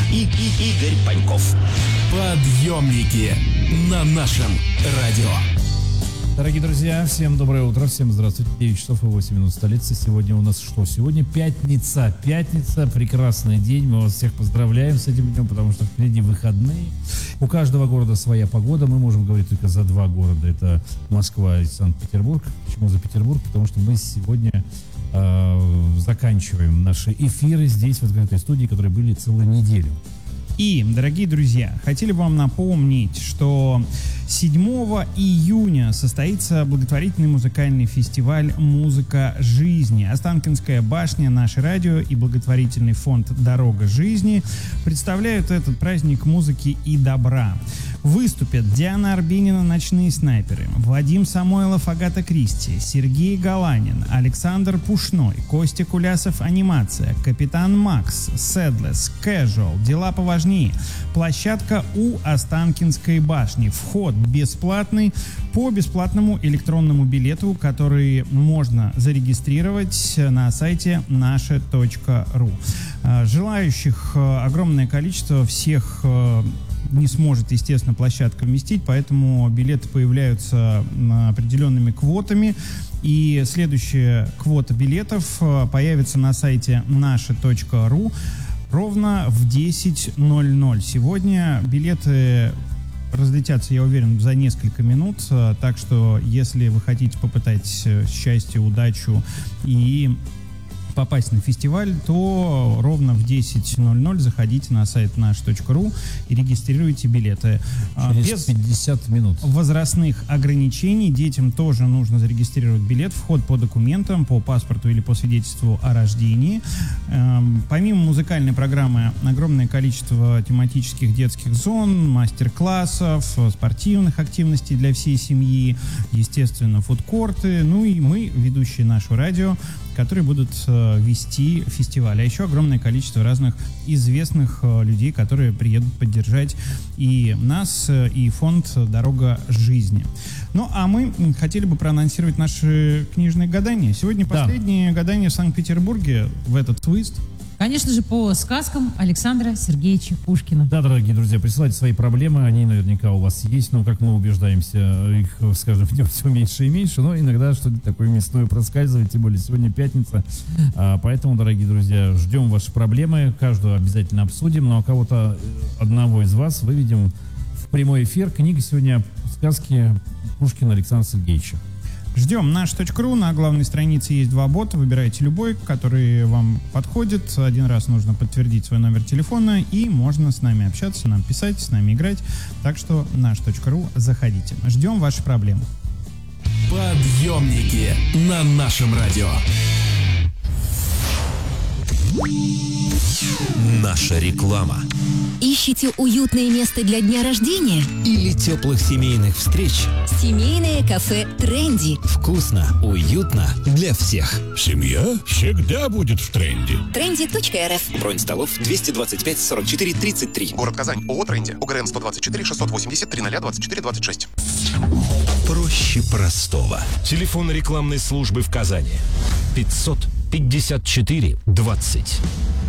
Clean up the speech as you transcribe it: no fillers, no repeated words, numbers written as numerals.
Игорь Паньков. Подъемники на нашем радио. Дорогие друзья, всем доброе утро, всем здравствуйте. 9 часов и 8 минут столицы. Сегодня у нас что? Сегодня пятница. Пятница, прекрасный день. Мы вас всех поздравляем с этим днем, потому что впереди выходные. У каждого города своя погода. Мы можем говорить только за два города. Это Москва и Санкт-Петербург. Почему за Петербург? Потому что мы сегодня заканчиваем наши эфиры здесь, вот в этой студии, которые были целую неделю. И, дорогие друзья, хотели вам напомнить, что 7 июня состоится благотворительный музыкальный фестиваль «Музыка жизни». Останкинская башня, наше радио и благотворительный фонд «Дорога жизни» представляют этот праздник музыки и добра. Выступят Диана Арбенина «Ночные снайперы», Вадим Самойлов «Агата Кристи», Сергей Галанин, Александр Пушной, Костя Кулясов «Анимация», Капитан Макс, Седлес, Casual, «Дела поважнее». Площадка у Останкинской башни. Вход бесплатный по бесплатному электронному билету, который можно зарегистрировать на сайте наше.ру. Желающих огромное количество, всех не сможет, естественно, площадка вместить, поэтому билеты появляются определенными квотами. И следующая квота билетов появится на сайте наше.ру ровно в 10:00. Сегодня билеты разлетятся, я уверен, за несколько минут. Так что, если вы хотите попытать счастье, удачу и попасть на фестиваль, то ровно в 10:00 заходите на сайт наш.ру и регистрируйте билеты. Через 50 минут. Возрастных ограничений. Детям тоже нужно зарегистрировать билет. Вход по документам, по паспорту или по свидетельству о рождении. Помимо музыкальной программы, огромное количество тематических детских зон, мастер-классов, спортивных активностей для всей семьи, естественно, фудкорты, ну и мы, ведущие нашего радио, которые будут вести фестиваль. А еще огромное количество разных известных людей, которые приедут поддержать и нас, и фонд «Дорога жизни». Ну, а мы хотели бы проанонсировать наши книжные гадания. Сегодня последнее гадание в Санкт-Петербурге в этот твист. Конечно же, по сказкам Александра Сергеевича Пушкина. Да, дорогие друзья, присылайте свои проблемы, они наверняка у вас есть, но, как мы убеждаемся, их, скажем, все меньше и меньше, но иногда что-то такое мясное проскальзывает, тем более сегодня пятница, поэтому, дорогие друзья, ждем ваши проблемы, каждую обязательно обсудим, но кого-то одного из вас выведем в прямой эфир. Книга сегодня сказки Пушкина Александра Сергеевича. Ждем наш.ру. На главной странице есть два бота. Выбирайте любой, который вам подходит. Один раз нужно подтвердить свой номер телефона, и можно с нами общаться, нам писать, с нами играть. Так что наш.ру, заходите. Ждем ваши проблемы. Подъемники на нашем радио. Наша реклама. Ищете уютное место для дня рождения? Или теплых семейных встреч? Семейное кафе «Тренди». Вкусно, уютно для всех. Семья всегда будет в тренде. Trendy.rf. Бронь столов 225 44 33. Город Казань. ООО «Тренди». УГРН 124 680 0024 26. Проще простого. Телефон рекламной службы в Казани. 554 20.